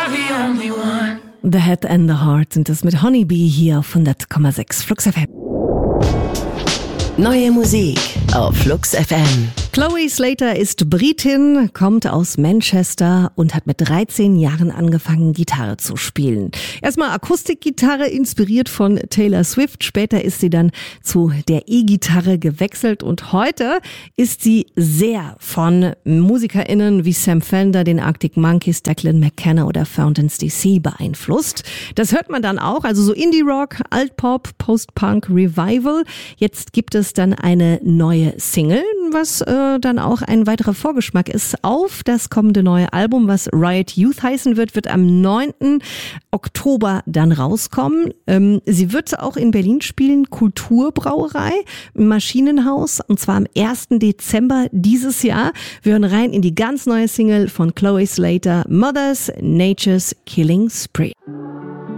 the only one. The Head and the Heart sind es mit Honeybee hier auf 100,6 Flux FM. Neue Musik auf Flux FM. Chloe Slater ist Britin, kommt aus Manchester und hat mit 13 Jahren angefangen, Gitarre zu spielen. Erstmal Akustikgitarre, inspiriert von Taylor Swift. Später ist sie dann zu der E-Gitarre gewechselt und heute ist sie sehr von MusikerInnen wie Sam Fender, den Arctic Monkeys, Declan McKenna oder Fountains DC beeinflusst. Das hört man dann auch, also so Indie-Rock, Alt-Pop, Post-Punk, Revival. Jetzt gibt es dann eine neue Single, was dann auch ein weiterer Vorgeschmack ist auf das kommende neue Album, was Riot Youth heißen wird am 9. Oktober dann rauskommen. Sie wird auch in Berlin spielen, Kulturbrauerei im Maschinenhaus, und zwar am 1. Dezember dieses Jahr. Wir hören rein in die ganz neue Single von Chloe Slater, Mothers Nature's Killing Spree.